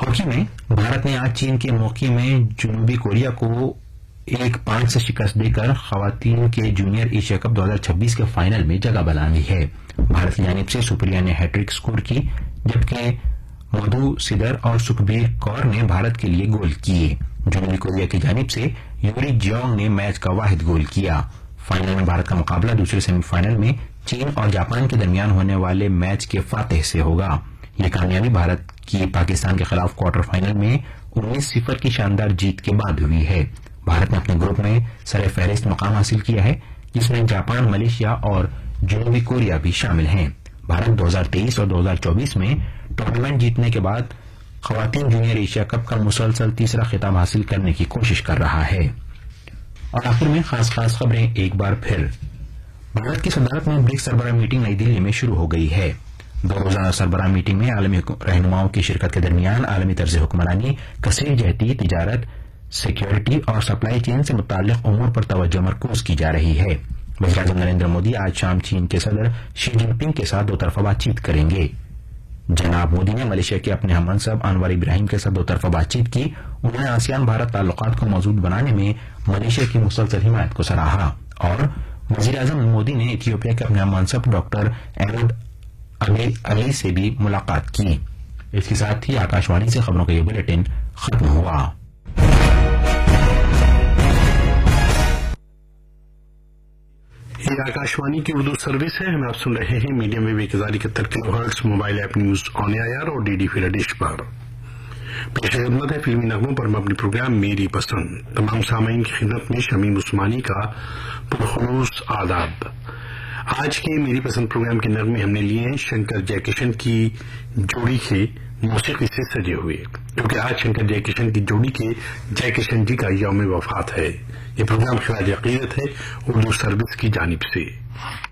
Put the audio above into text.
Hockey में भारत ने आज चीन के मोकी में जनूबी कोरिया को 1-5 से शिकस्त देकर खवातीन के जूनियर एशिया कप 2026 के फाइनल में जगह बना ली है। भारत की जानिब से सुप्रिया ने हैट्रिक स्कोर की, जबकि मधु सिदर और सुखबीर कौर ने भारत के लिए गोल किए। जनूबी कोरिया की जानिब से यूरी जियोंग ने मैच का वाहिद गोल किया। फाइनल में भारत का मुकाबला दूसरे सेमीफाइनल में चीन और जापान के दरमियान होने वाले मैच के फातेह से होगा। यह कामयाबी भारत की पाकिस्तान के खिलाफ क्वार्टर फाइनल में 19-0 की शानदार जीत के बाद हुई है। भारत ने अपने ग्रुप में सरे फहरिस्त मुकाम हासिल किया है, जिसमें जापान, मलेशिया और जनूबी कोरिया भी शामिल हैं। भारत 2023 और 2024 में टूर्नामेंट जीतने के बाद खवातीन जूनियर एशिया कप का मुसलसल तीसरा खिताब हासिल करने की कोशिश कर रहा है। और आखिर में खास खबरें एक बार फिर। भारत की सदारत में ब्रिक्स सरबराह मीटिंग नई दिल्ली में शुरू हो गई है। 2 रोजाना सरबराह मीटिंग में आलमी रहनुमाओं की शिरकत के दरमियान आलमी तर्ज हुक्मरानी, कसीर जहती, तिजारत, सिक्योरिटी और सप्लाई चेन से मुताल्लिक उमूर पर तवज्जो मरकूज की जा रही है। वज़ीर-ए-आज़म नरेंद्र मोदी आज शाम चीन के सदर शी जिनपिंग के साथ 2 तरफा बातचीत करेंगे। जनाब मोदी ने मलेशिया के अपने हममनसब अनवर इब्राहिम के साथ 2 तरफा बातचीत की। उन्होंने आसियान भारत ताल्लुकात को मजबूत बनाने में मलेशिया की मुसलसल हिमायत को सराहा। और वज़ीर-ए-आज़म मोदी ने इथियोपिया के अपने हममनसब डॉक्टर अहमद अली से भी मुलाकात की। इसके साथ ही आकाशवाणी से खबरों का ये बुलेटिन खत्म हुआ। ये आकाशवाणी की उर्दू सर्विस है। हम आप सुन रहे हैं medium wave 1071 kilohertz, mobile app news on AIR और डीडी फ्री डिश पर। पेश खिदमत है फिल्मी नगमों पर मबनी प्रोग्राम मेरी पसंद। तमाम सामीन की खिदमत में शमीम उस्मानी का पुरखुलूस आदाब। आज के मेरी पसंद प्रोग्राम के नगमे हमने लिए हैं शंकर जयकिशन की जोड़ी के मौसीकी से सजे हुए, क्योंकि आज शंकर जयकिशन की जोड़ी के जयकिशन जी का यौम वफात है। ये प्रोग्राम खिराज अकीदत है उर्दू सर्विस की जानिब से।